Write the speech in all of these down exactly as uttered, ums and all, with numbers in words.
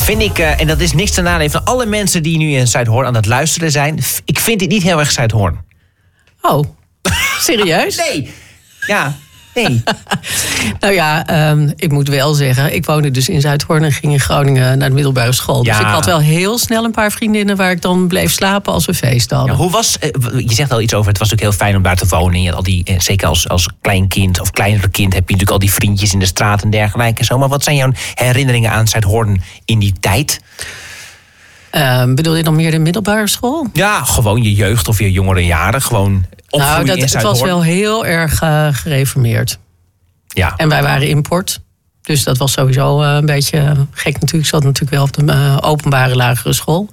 vind ik, uh, en dat is niks ten nadele van alle mensen die nu in Zuidhoorn aan het luisteren zijn. Ik vind dit niet heel erg Zuidhoorn. Oh, serieus? Nee. Ja, nee. Nou ja, um, ik moet wel zeggen, ik woonde dus in Zuidhoorn en ging in Groningen naar de middelbare school. Ja. Dus ik had wel heel snel een paar vriendinnen waar ik dan bleef slapen als we feest hadden. Ja, hoe was, je zegt al iets over, het was natuurlijk heel fijn om daar te wonen. Je had al die, zeker als, als klein kind of kleinere kind heb je natuurlijk al die vriendjes in de straat en dergelijke. En zo. Maar wat zijn jouw herinneringen aan Zuidhoorn in die tijd? Um, bedoel je dan meer de middelbare school? Ja, gewoon je jeugd of je jongere jaren. Gewoon nou, dat, het was wel heel erg uh, gereformeerd. Ja. En wij waren import. Dus dat was sowieso uh, een beetje uh, gek natuurlijk. Ik zat natuurlijk wel op de uh, openbare lagere school.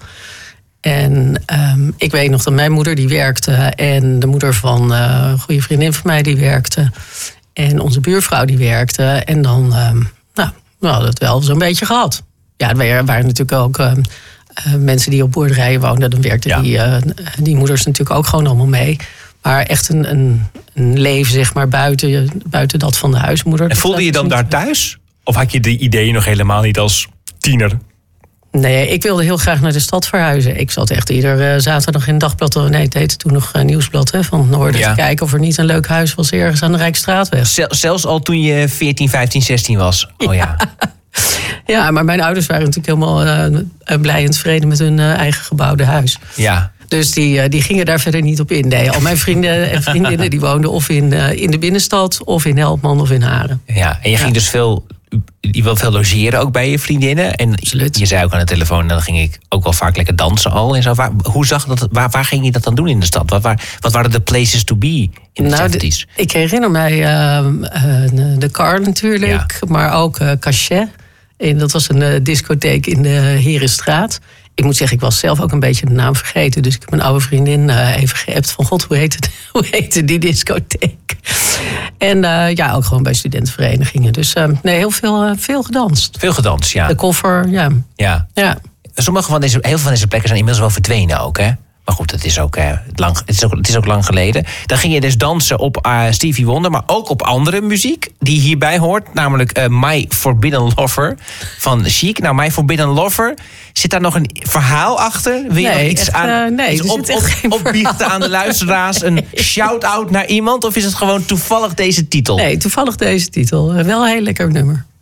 En um, ik weet nog dat mijn moeder die werkte. En de moeder van uh, een goede vriendin van mij die werkte. En onze buurvrouw die werkte. En dan, um, nou, we hadden het wel zo'n beetje gehad. Ja, er waren natuurlijk ook uh, uh, mensen die op boerderijen woonden. Dan werkten ja. die, uh, die moeders natuurlijk ook gewoon allemaal mee. Maar echt een, een, een leven, zeg maar, buiten, buiten dat van de huismoeder. En voelde je dan daar thuis? Of had je die ideeën nog helemaal niet als tiener? Nee, ik wilde heel graag naar de stad verhuizen. Ik zat echt ieder uh, zaterdag in Dagblad... nee, het heette toen nog uh, Nieuwsblad, hè, van het Noorden... Ja. te kijken of er niet een leuk huis was ergens aan de Rijksstraatweg. Zel, zelfs al toen je veertien, vijftien, zestien was? Oh ja. Ja, ja, maar mijn ouders waren natuurlijk helemaal uh, blij en tevreden... met hun uh, eigen gebouwde huis. Ja. Dus die, die gingen daar verder niet op in. Nee, al mijn vrienden en vriendinnen die woonden of in, uh, in de binnenstad... of in Helpman of in Haren. Ja, en je ging ja. dus veel... Je wil veel logeren ook bij je vriendinnen. En Absoluut. Je zei ook aan de telefoon, dan ging ik ook wel vaak lekker dansen al. En zo. Waar, hoe zag dat? Waar, waar ging je dat dan doen in de stad? Wat, waar, wat waren de places to be in de nou, zeventies? Ik herinner mij uh, uh, de Car natuurlijk, ja. maar ook uh, Cachet. En dat was een uh, discotheek in de Herenstraat. Ik moet zeggen, ik was zelf ook een beetje de naam vergeten. Dus ik heb mijn oude vriendin uh, even geappt van... God, hoe heette, hoe heette die discotheek? En uh, ja, ook gewoon bij studentenverenigingen. Dus uh, nee, heel veel, uh, veel gedanst. Veel gedanst, ja. De koffer, ja. Ja. ja. Sommige van deze, heel veel van deze plekken zijn inmiddels wel verdwenen ook, hè? Maar goed, het is, ook, uh, lang, het, is ook, het is ook lang geleden. Dan ging je dus dansen op uh, Stevie Wonder... maar ook op andere muziek die hierbij hoort. Namelijk uh, My Forbidden Lover van Chic. Nou, My Forbidden Lover, zit daar nog een verhaal achter? Wil je nee, nog iets echt, aan uh, nee, dus op, op, opbiechten aan de luisteraars? Een shout-out naar iemand? Of is het gewoon toevallig deze titel? Nee, toevallig deze titel. Wel een heel lekker nummer.